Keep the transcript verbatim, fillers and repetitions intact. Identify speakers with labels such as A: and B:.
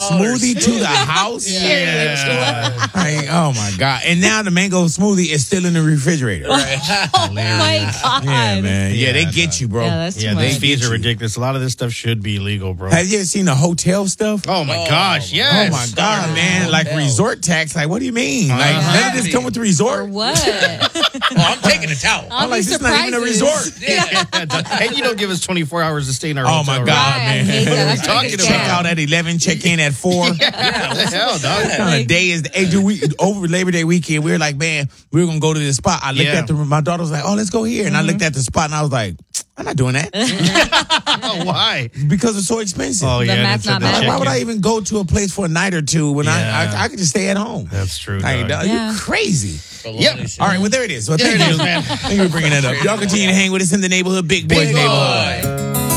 A: smoothie to the house.
B: Yeah.
A: Like, oh my god! And now the mango smoothie is still in the refrigerator.
C: Right.
B: Oh my god!
A: Yeah, man. Yeah,
C: Yeah,
A: they get you, bro.
B: Yeah, that's
C: Yeah,
B: too
C: these
B: much.
C: fees
A: get
C: are
A: you.
C: ridiculous. A lot of this stuff should be illegal, bro.
A: Have you ever seen the hotel stuff?
C: Oh my
D: Oh,
C: gosh,
D: my
C: yes.
A: Oh my god, man! Like
D: Hell.
A: resort tax. Like, what do you mean? Like,
C: Uh-huh.
A: none of this come with the
B: Or
A: resort.
B: what?
D: Oh, I'm taking a towel.
B: All
A: I'm like,
B: these
A: this is not even a
B: surprises.
A: resort.
D: Yeah.
C: And you don't give us twenty-four hours to stay in our
A: Oh
C: hotel
A: my
C: room.
A: god,
B: Right, I
A: man!
B: hate that.
A: What are we
B: That's
A: talking
B: like a
A: about?
B: scam.
A: Check out at eleven, check in at four.
C: Yeah, what the hell, dog?
A: On a day is hey, dude, we over Labor Day weekend. We were like, man, we were gonna go to this spot. I looked
C: Yeah.
A: at the my daughter was like, oh, let's go here, and I looked at the spot and I was like, I'm not doing that
C: Oh, why?
A: because it's so expensive.
C: Oh,
B: The
C: yeah.
B: math's
C: that's
B: not
C: the
B: math.
A: Why
C: check-in.
A: would I even go to a place for a night or two when I,
C: Yeah.
A: I I could just stay at home?
C: That's true,
A: Like,
C: dog.
A: dog,
B: Yeah.
A: you're crazy.
D: Yep.
A: All right, well there it is. Well,
D: There
A: thank
D: it
A: you,
D: is, man.
A: Thank you for bringing that up. Y'all continue to hang with us in the neighborhood, Big Boys
D: Big
A: neighborhood.
D: boy.